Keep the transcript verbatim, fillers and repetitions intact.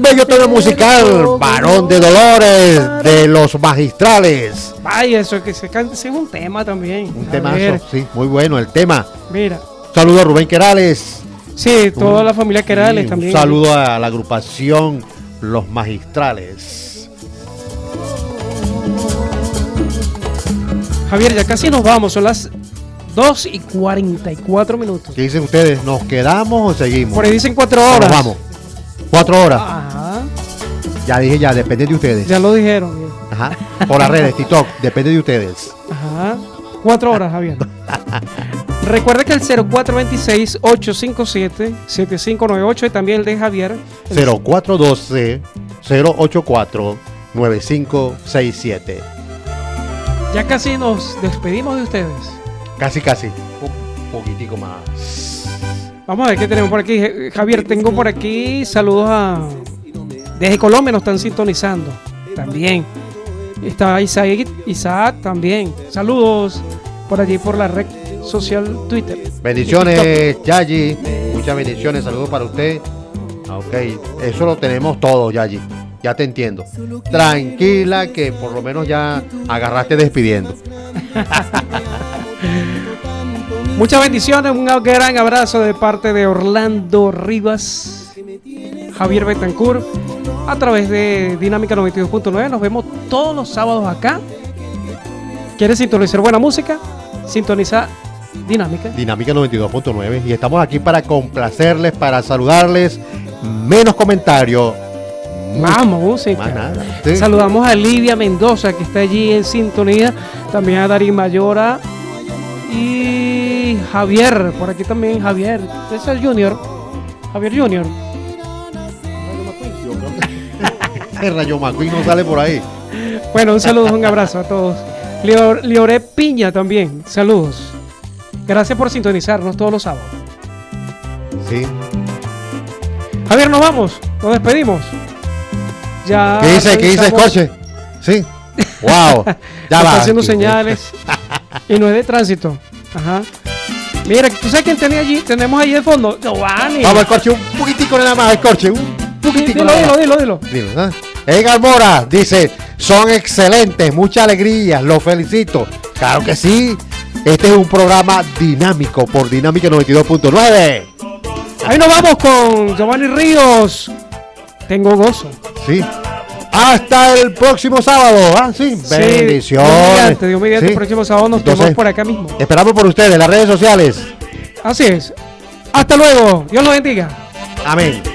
bello tono musical, Varón de Dolores, de Los Magistrales. Vaya, eso que se canta es un tema también. Un temazo, sí, muy bueno el tema. Mira. Saludo a Rubén Querales. Sí, toda un, la familia Querales sí, también. Un saludo a la agrupación Los Magistrales. Javier, ya casi nos vamos, son las dos y cuarenta y cuatro minutos. ¿Qué dicen ustedes? ¿Nos quedamos o seguimos? Por ahí dicen cuatro horas. Nos vamos. Cuatro horas. Ajá. Ya dije ya, depende de ustedes. Ya lo dijeron. Bien. Ajá. Por las redes, TikTok, depende de ustedes. Ajá. Cuatro horas, Javier. Recuerda que el cero cuatro dos seis, ocho cinco siete, siete cinco nueve ocho y también el de Javier. El cero cuatro uno dos, cero ocho cuatro, nueve cinco seis siete. Ya casi nos despedimos de ustedes. Casi, casi. Un poquitico más. Vamos a ver qué tenemos por aquí. Javier, tengo por aquí saludos a... Desde Colombia nos están sintonizando. También. Está Isaac, Isaac también. Saludos por allí por la red social Twitter. Bendiciones, Yayi. Muchas bendiciones. Saludos para usted. Ok, eso lo tenemos todo, Yayi. Ya te entiendo. Tranquila que por lo menos ya agarraste despidiendo. Muchas bendiciones, un gran abrazo de parte de Orlando Rivas, Javier Betancourt, a través de Dinámica noventa y dos punto nueve. Nos vemos todos los sábados acá. ¿Quieres sintonizar buena música? Sintoniza Dinámica. Dinámica noventa y dos punto nueve. Y estamos aquí para complacerles, para saludarles. Menos comentarios. Vamos, música. Más nada. Sí. Saludamos a Lidia Mendoza, que está allí en sintonía. También a Darín Mayora. Y Javier, por aquí también Javier. Es el Junior. Javier Junior. El Rayo McQueen no sale por ahí. Bueno, un saludo, un abrazo a todos. Lior, Lioré Piña también. Saludos. Gracias por sintonizarnos todos los sábados. Sí. Javier, nos vamos. Nos despedimos. Ya. ¿Qué dice? ¿Qué dice el coche? Sí. Wow. Ya va. Está haciendo señales. Y no es de tránsito. Ajá. Mira, ¿tú sabes quién tenía allí? Tenemos ahí de fondo. Giovanni. Vamos al coche, un poquitico nada más, el coche. Un poquitico. Dilo, dilo, dilo, dilo. Dilo, ¿eh? Edgar Mora dice: son excelentes, mucha alegría, los felicito. Claro que sí. Este es un programa dinámico por Dinámica noventa y dos punto nueve. Ahí nos vamos con Giovanni Ríos. Tengo gozo. Sí. Hasta el próximo sábado. Ah, sí. Sí, bendiciones. Dios mediante, Dios mediante, Sí. el próximo sábado nos Entonces, vemos por acá mismo. Esperamos por ustedes en las redes sociales. Así es. Hasta luego. Dios los bendiga. Amén.